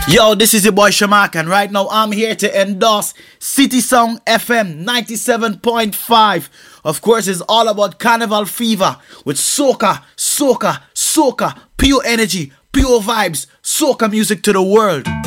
Yo, this is your boy Shamak, and right now I'm here to endorse City Song FM 97.5. Of course, it's all about Carnival Fever with soca, soca, soca, pure energy, pure vibes, soca music to the world.